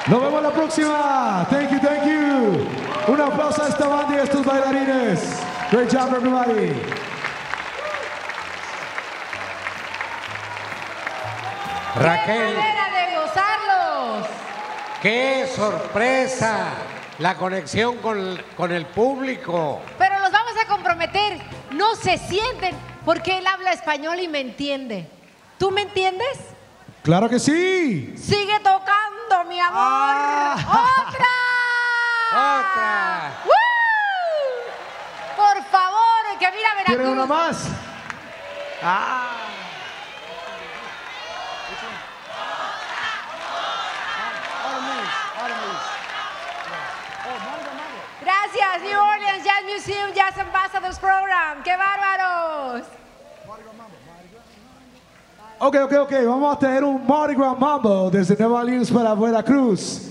Nos vemos la próxima. Thank you, thank you. Un aplauso a esta banda y a estos bailarines. Great job, everybody. Raquel. ¡Qué manera de gozarlos! ¡Qué sorpresa! La conexión con el público. Pero los vamos a comprometer. No se sienten porque él habla español y me entiende. ¿Tú me entiendes? Claro que sí. Sigue tocando, mi amor. ¡Otra! ¡Otra! ¡Woo! Por favor, que mira Veracruz. ¿Quieren una más? Gracias, New Orleans Jazz Museum Jazz Ambassadors Program. ¡Qué bárbaros! Ok. Vamos a tener un Mardi Gras Mambo desde Nueva Orleans para Veracruz.